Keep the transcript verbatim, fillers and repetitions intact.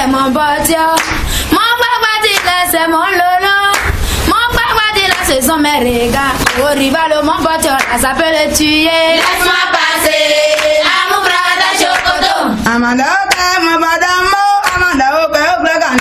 c'est mon bâtiment. Mon papa dit là, c'est mon lolo. Mon papa dit là, ce sont mes regards. Au rival, mon bâtiment, ça peut le tuer. Laisse-moi passer, à mon frère, Chocoto. Amanda, ma madame.